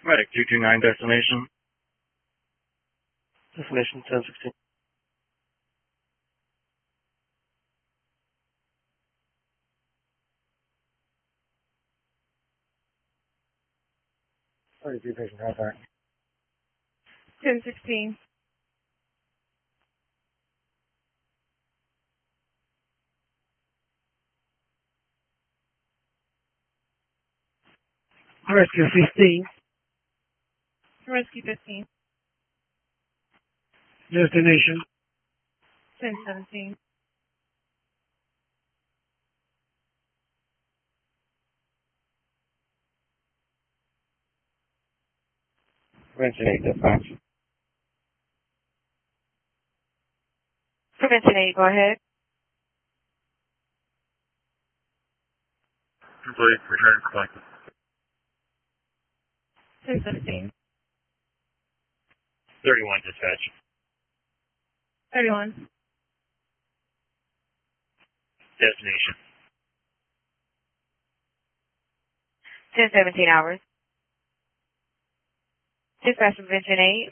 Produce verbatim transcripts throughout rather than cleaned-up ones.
Medic two two nine destination. Destination ten sixteen. thirty-three patient contact. ten sixteen. Rescue fifteen. Rescue fifteen. Destination. ten seventeen. Prevention eight, dispatch. Prevention eight, go ahead. Complete. Return collected. ten seventeen. thirty-one dispatch. thirty-one. Destination. ten seventeen hours. Dispatch Prevention eight.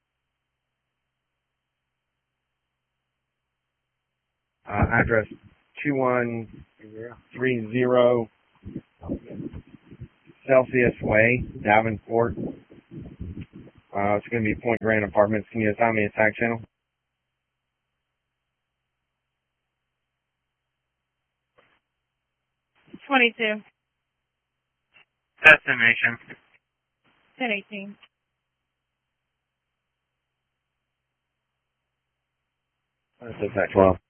Uh, address two one three zero Celsius Way, Davenport. Uh, it's going to be Point Grand Apartments. Can you assign me a tag channel? twenty-two. Destination. ten eighteen. Dispatch twelve.